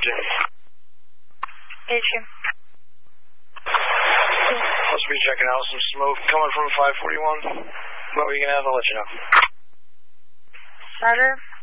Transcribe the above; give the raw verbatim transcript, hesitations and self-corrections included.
Virginia. Atrium. Must be checking out some smoke coming from five forty-one. What we can have, I'll let you know. Starter.